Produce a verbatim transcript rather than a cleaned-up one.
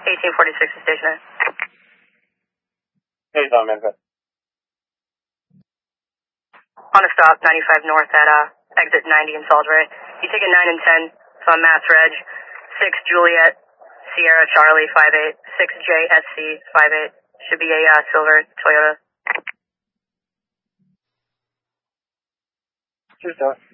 eighteen forty-six to station. Hey, Don Manfred. On a stop, ninety-five north at uh, exit ninety in Salisbury. You take a nine and ten, so I'm Mass Reg, six Juliet, Sierra Charlie, five eight, six J S C, five eight. Should be a uh, silver Toyota. Cheers, Don.